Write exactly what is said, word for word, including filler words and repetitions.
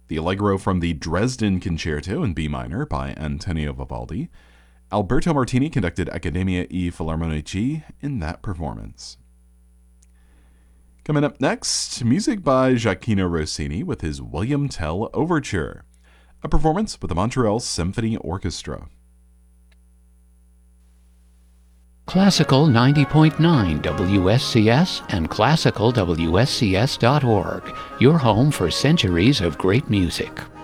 the Allegro from the Dresden Concerto in B minor by Antonio Vivaldi. Alberto Martini conducted Accademia e Filarmonici in that performance. Coming up next, music by Gioachino Rossini with his William Tell Overture, a performance with the Montreal Symphony Orchestra. Classical ninety point nine W S C S and classical W S C S dot org, your home for centuries of great music.